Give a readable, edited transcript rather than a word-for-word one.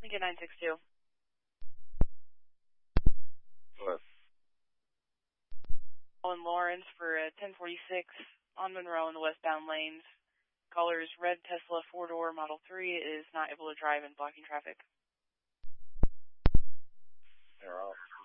Lincoln 962. What? Calling Lawrence for 1046 on Monroe in the westbound lanes. Caller's red Tesla 4-door Model 3 is not able to drive and blocking traffic. They're off.